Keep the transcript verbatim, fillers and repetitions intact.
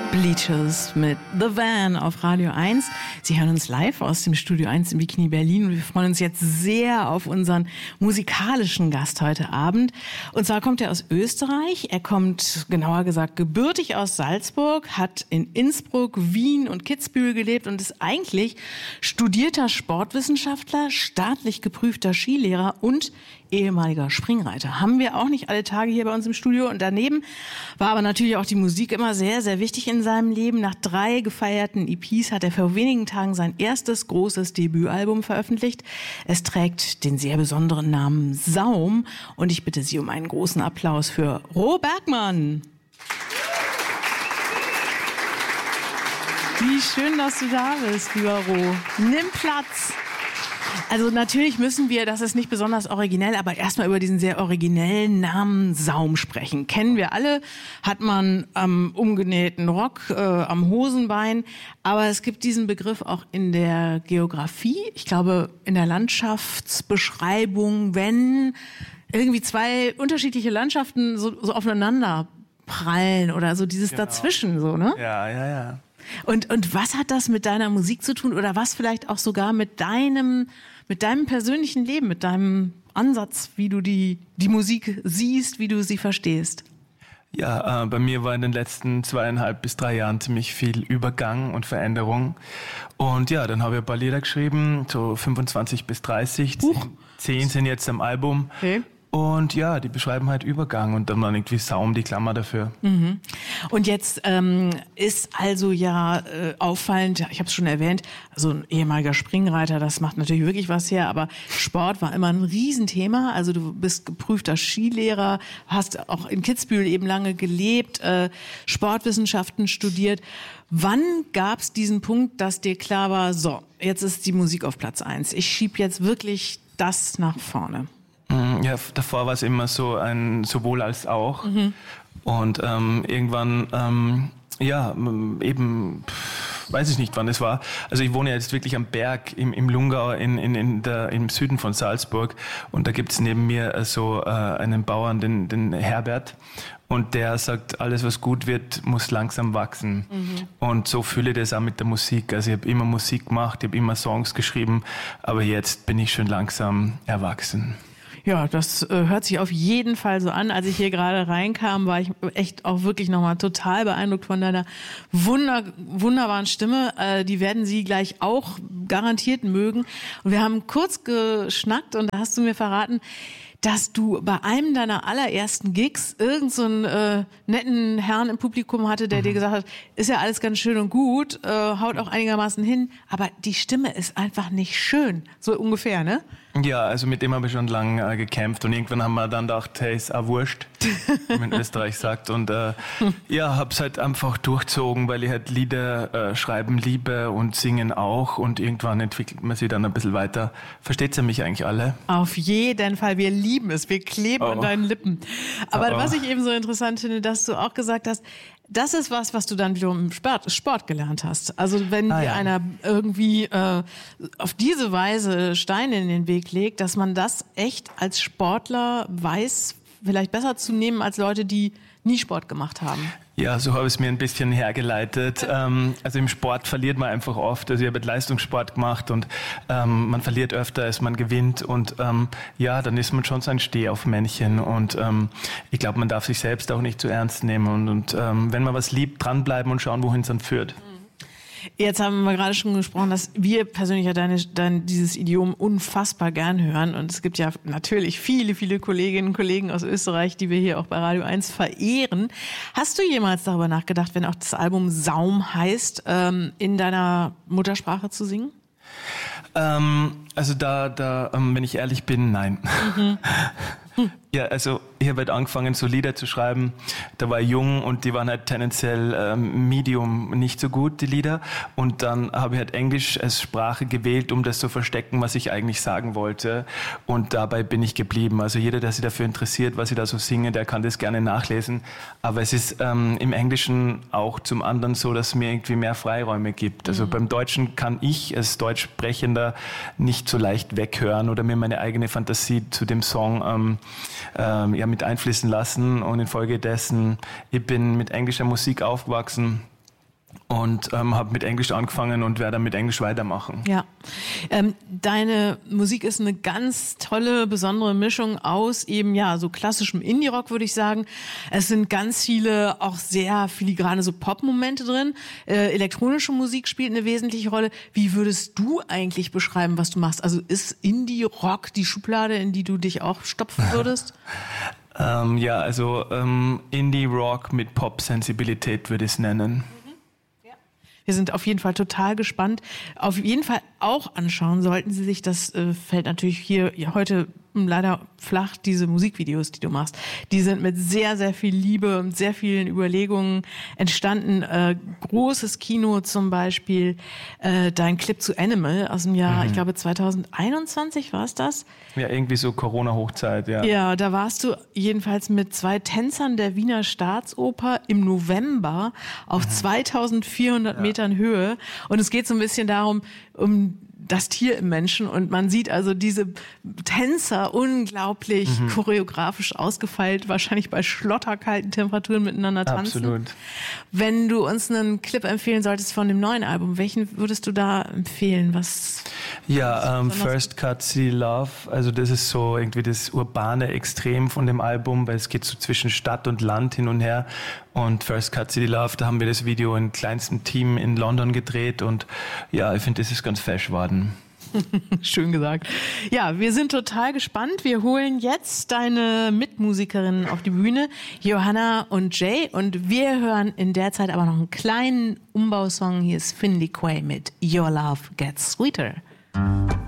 Bleachers mit The Van auf Radio eins. Sie hören uns live aus dem Studio eins im Bikini Berlin und wir freuen uns jetzt sehr auf unseren musikalischen Gast heute Abend. Und zwar kommt er aus Österreich. Er kommt, genauer gesagt, gebürtig aus Salzburg, hat in Innsbruck, Wien und Kitzbühel gelebt und ist eigentlich studierter Sportwissenschaftler, staatlich geprüfter Skilehrer und ehemaliger Springreiter. Haben wir auch nicht alle Tage hier bei uns im Studio. Und daneben war aber natürlich auch die Musik immer sehr, sehr wichtig in seinem Leben. Nach drei gefeierten E Ps hat er vor wenigen Tagen sein erstes großes Debütalbum veröffentlicht. Es trägt den sehr besonderen Namen Saum. Und ich bitte Sie um einen großen Applaus für Ro Bergmann. Wie schön, dass du da bist, lieber Ro. Nimm Platz. Also natürlich müssen wir, das ist nicht besonders originell, aber erstmal über diesen sehr originellen Namen Saum sprechen. Kennen wir alle, hat man am umgenähten Rock, äh, am Hosenbein. Aber es gibt diesen Begriff auch in der Geografie, ich glaube in der Landschaftsbeschreibung, wenn irgendwie zwei unterschiedliche Landschaften so, so aufeinander prallen oder so dieses genau. Dazwischen so, ne? Ja, ja, ja. Und, und was hat das mit deiner Musik zu tun oder was vielleicht auch sogar mit deinem, mit deinem persönlichen Leben, mit deinem Ansatz, wie du die, die Musik siehst, wie du sie verstehst? Ja, äh, bei mir war in den letzten zweieinhalb bis drei Jahren ziemlich viel Übergang und Veränderung. Und ja, dann habe ich ein paar Lieder geschrieben, so fünfundzwanzig bis dreißig. Huch. Zehn sind jetzt am Album. Okay. Und ja, die beschreiben halt Übergang und dann war irgendwie Saum die Klammer dafür. Mhm. Und jetzt ähm, ist also ja äh, auffallend, ich habe es schon erwähnt, so ein ehemaliger Springreiter, das macht natürlich wirklich was her, aber Sport war immer ein Riesenthema. Also du bist geprüfter Skilehrer, hast auch in Kitzbühel eben lange gelebt, äh, Sportwissenschaften studiert. Wann gab es diesen Punkt, dass dir klar war, so, jetzt ist die Musik auf Platz eins. Ich schieb jetzt wirklich das nach vorne? Ja, davor war es immer so ein sowohl als auch. Mhm. Und ähm, irgendwann, ähm, ja, eben, pff, weiß ich nicht, wann es war. Also ich wohne jetzt wirklich am Berg im, im Lungau in, in, in der, im Süden von Salzburg. Und da gibt's neben mir so äh, einen Bauern, den, den Herbert. Und der sagt, alles was gut wird, muss langsam wachsen. Mhm. Und so fühle ich das auch mit der Musik. Also ich habe immer Musik gemacht, ich habe immer Songs geschrieben, aber jetzt bin ich schon langsam erwachsen. Ja, das äh, hört sich auf jeden Fall so an. Als ich hier gerade reinkam, war ich echt auch wirklich nochmal total beeindruckt von deiner wunder, wunderbaren Stimme. Äh, die werden Sie gleich auch garantiert mögen. Und wir haben kurz geschnackt und da hast du mir verraten, dass du bei einem deiner allerersten Gigs irgend so einen äh, netten Herrn im Publikum hatte, der mhm. dir gesagt hat, ist ja alles ganz schön und gut, äh, haut auch einigermaßen hin, aber die Stimme ist einfach nicht schön. So ungefähr, ne? Ja, also mit dem habe ich schon lange äh, gekämpft und irgendwann haben wir dann gedacht, hey, ist auch wurscht, wie man in Österreich sagt. Und äh, ja, habe es halt einfach durchzogen, weil ich halt Lieder äh, schreiben liebe und singen auch und irgendwann entwickelt man sich dann ein bisschen weiter. Versteht ihr mich eigentlich alle? Auf jeden Fall, wir lieben es, wir kleben oh. an deinen Lippen. Aber oh. was ich eben so interessant finde, dass du auch gesagt hast, das ist was, was du dann wiederum im Sport, Sport gelernt hast. Also wenn ah, dir ja. einer irgendwie äh, auf diese Weise Steine in den Weg legt, dass man das echt als Sportler weiß, vielleicht besser zu nehmen als Leute, die nie Sport gemacht haben. Ja, so habe ich es mir ein bisschen hergeleitet. Ähm, also im Sport verliert man einfach oft. Also ich habe Leistungssport gemacht und ähm, man verliert öfter, als man gewinnt. Und ähm, ja, dann ist man schon so ein Stehaufmännchen. Und ähm, ich glaube, man darf sich selbst auch nicht zu ernst nehmen. Und, und ähm, wenn man was liebt, dranbleiben und schauen, wohin es dann führt. Jetzt haben wir gerade schon gesprochen, dass wir persönlich ja deine, dein, dieses Idiom unfassbar gern hören. Und es gibt ja natürlich viele, viele Kolleginnen und Kollegen aus Österreich, die wir hier auch bei Radio eins verehren. Hast du jemals darüber nachgedacht, wenn auch das Album Saum heißt, ähm, in deiner Muttersprache zu singen? Ähm, also da, da ähm, wenn ich ehrlich bin, nein. Mhm. Ja, also ich habe halt angefangen, so Lieder zu schreiben. Da war ich jung und die waren halt tendenziell ähm, Medium nicht so gut, die Lieder. Und dann habe ich halt Englisch als Sprache gewählt, um das zu verstecken, was ich eigentlich sagen wollte. Und dabei bin ich geblieben. Also jeder, der sich dafür interessiert, was ich da so singe, der kann das gerne nachlesen. Aber es ist ähm, im Englischen auch zum anderen so, dass es mir irgendwie mehr Freiräume gibt. Also mhm. beim Deutschen kann ich als Deutschsprechender nicht so leicht weghören oder mir meine eigene Fantasie zu dem Song ähm, ähm, ja, mit einfließen lassen. Und infolgedessen, ich bin mit englischer Musik aufgewachsen und ähm, habe mit Englisch angefangen und werde dann mit Englisch weitermachen. Ja, ähm, deine Musik ist eine ganz tolle, besondere Mischung aus eben, ja, so klassischem Indie-Rock, würde ich sagen. Es sind ganz viele, auch sehr filigrane so Pop-Momente drin. Äh, elektronische Musik spielt eine wesentliche Rolle. Wie würdest du eigentlich beschreiben, was du machst? Also ist Indie-Rock die Schublade, in die du dich auch stopfen würdest? ähm, ja, also ähm, Indie-Rock mit Pop-Sensibilität würde ich es nennen. Wir sind auf jeden Fall total gespannt. Auf jeden Fall auch anschauen sollten Sie sich, das äh, fällt natürlich hier ja, heute leider flach, diese Musikvideos, die du machst. Die sind mit sehr, sehr viel Liebe und sehr vielen Überlegungen entstanden. Äh, großes Kino zum Beispiel, äh, dein Clip zu Animal aus dem Jahr, mhm. ich glaube zwanzig einundzwanzig war es das? Ja, irgendwie so Corona-Hochzeit, ja. Ja, da warst du jedenfalls mit zwei Tänzern der Wiener Staatsoper im November auf mhm. zweitausendvierhundert ja. Metern Höhe. Und es geht so ein bisschen darum, um das Tier im Menschen, und man sieht also diese Tänzer unglaublich mhm. choreografisch ausgefeilt, wahrscheinlich bei schlotterkalten Temperaturen miteinander tanzen. Absolut. Wenn du uns einen Clip empfehlen solltest von dem neuen Album, welchen würdest du da empfehlen? Was? Ja, ähm, First Cut City Love, also das ist so irgendwie das urbane Extrem von dem Album, weil es geht so zwischen Stadt und Land hin und her. Und First Cut City Love, da haben wir das Video in kleinstem Team in London gedreht und ja, ich finde, das ist ganz fesch geworden. Schön gesagt. Ja, wir sind total gespannt. Wir holen jetzt deine Mitmusikerinnen auf die Bühne, Johanna und Jay, und wir hören in der Zeit aber noch einen kleinen Umbausong. Hier ist Finley Quay mit Your Love Gets Sweeter.